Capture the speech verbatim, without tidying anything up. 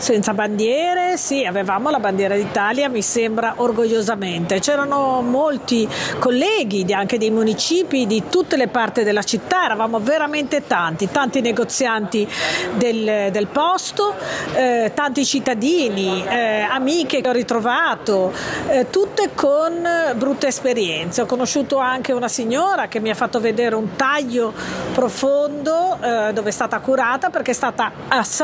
Senza bandiere, sì, avevamo la bandiera d'Italia, mi sembra orgogliosamente. C'erano molti colleghi di- anche dei municipi di tutte le parti della città, eravamo veramente tanti, tanti negozianti del, del posto, eh, tanti cittadini, eh, amiche che ho ritrovato, eh, tutte con brutte esperienze. Ho conosciuto anche una signora che mi ha fatto vedere un taglio profondo, eh, dove è stata curata perché è stata assai